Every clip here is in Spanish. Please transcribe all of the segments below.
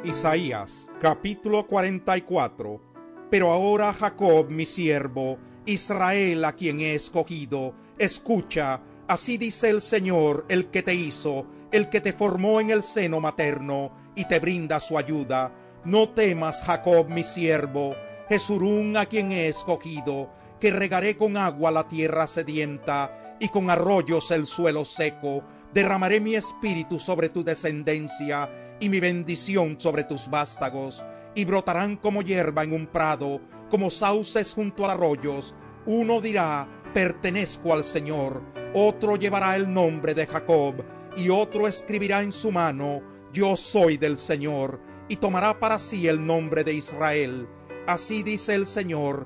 Isaías, capítulo 44. Pero ahora Jacob, mi siervo, Israel, a quien he escogido, escucha, así dice el Señor, el que te hizo, el que te formó en el seno materno, y te brinda su ayuda. No temas, Jacob, mi siervo, Jesurún, a quien he escogido, que regaré con agua la tierra sedienta, y con arroyos el suelo seco. Derramaré mi espíritu sobre tu descendencia, y mi bendición sobre tus vástagos, y brotarán como hierba en un prado, como sauces junto a arroyos. Uno dirá, pertenezco al Señor, otro llevará el nombre de Jacob, y otro escribirá en su mano, yo soy del Señor, y tomará para sí el nombre de Israel. Así dice el Señor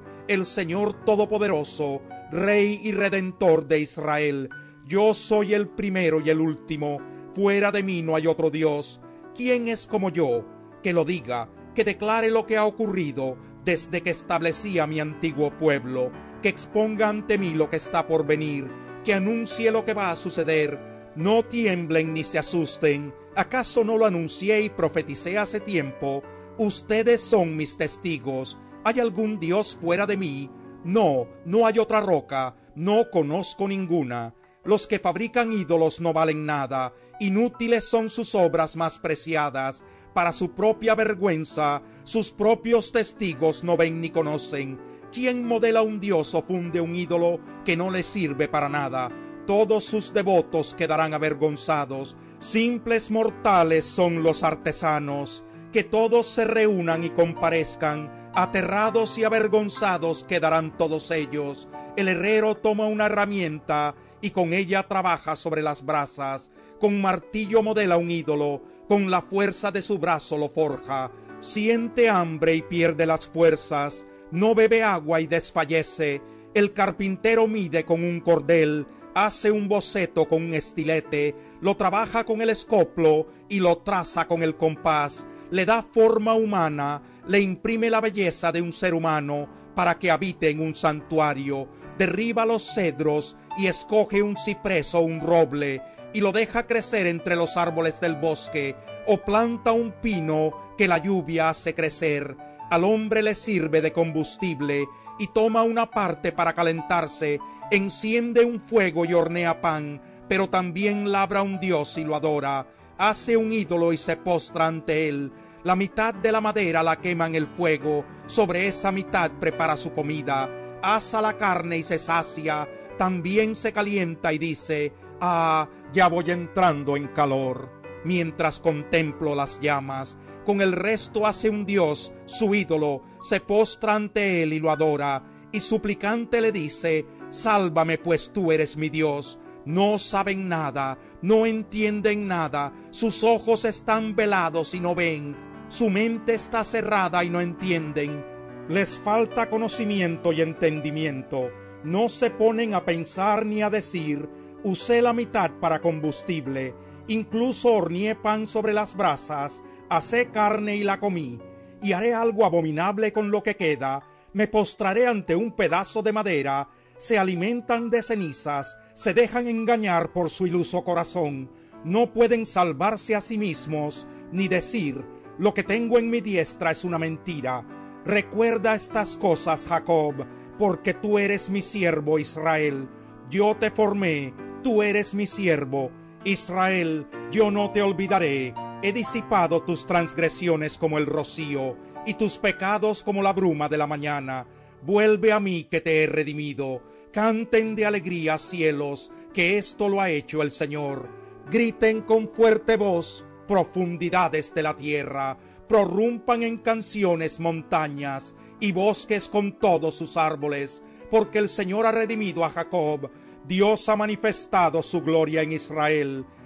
Todopoderoso, Rey y Redentor de Israel. Yo soy el primero y el último, fuera de mí no hay otro Dios. ¿Quién es como yo? Que lo diga, que declare lo que ha ocurrido desde que establecí a mi antiguo pueblo, que exponga ante mí lo que está por venir, que anuncie lo que va a suceder. No tiemblen ni se asusten. ¿Acaso no lo anuncié y profeticé hace tiempo? Ustedes son mis testigos. ¿Hay algún Dios fuera de mí? No, no hay otra roca, no conozco ninguna. Los que fabrican ídolos no valen nada, inútiles son sus obras más preciadas. Para su propia vergüenza, sus propios testigos no ven ni conocen. ¿Quién modela un dios o funde un ídolo que no le sirve para nada? Todos sus devotos quedarán avergonzados. Simples mortales son los artesanos. Que todos se reúnan y comparezcan. Aterrados y avergonzados quedarán todos ellos. El herrero toma una herramienta y con ella trabaja sobre las brasas. Con martillo modela un ídolo, con la fuerza de su brazo lo forja. Siente hambre y pierde las fuerzas, no bebe agua y desfallece. El carpintero mide con un cordel, hace un boceto con un estilete, lo trabaja con el escoplo y lo traza con el compás. Le da forma humana, le imprime la belleza de un ser humano para que habite en un santuario. Derriba los cedros y escoge un ciprés o un roble y lo deja crecer entre los árboles del bosque, o planta un pino que la lluvia hace crecer. Al hombre le sirve de combustible y toma una parte para calentarse, enciende un fuego y hornea pan, pero también labra un dios y lo adora. Hace un ídolo y se postra ante él. La mitad de la madera la quema en el fuego, sobre esa mitad prepara su comida. Asa la carne y se sacia, también se calienta y dice, ah, ya voy entrando en calor. Mientras contemplo las llamas, con el resto hace un dios, su ídolo, se postra ante él y lo adora, y suplicante le dice, sálvame pues tú eres mi Dios. No saben nada, no entienden nada, sus ojos están velados y no ven, su mente está cerrada y no entienden. Les falta conocimiento y entendimiento, no se ponen a pensar ni a decir, usé la mitad para combustible, incluso horneé pan sobre las brasas, asé carne y la comí, y haré algo abominable con lo que queda, me postraré ante un pedazo de madera, se alimentan de cenizas, se dejan engañar por su iluso corazón, no pueden salvarse a sí mismos, ni decir, lo que tengo en mi diestra es una mentira. Recuerda estas cosas, Jacob, porque tú eres mi siervo Israel. Yo te formé, tú eres mi siervo. Israel, yo no te olvidaré. He disipado tus transgresiones como el rocío, y tus pecados como la bruma de la mañana. Vuelve a mí que te he redimido. Canten de alegría, cielos, que esto lo ha hecho el Señor. Griten con fuerte voz, profundidades de la tierra. Prorrumpan en canciones montañas y bosques con todos sus árboles, porque el Señor ha redimido a Jacob. Dios ha manifestado su gloria en Israel.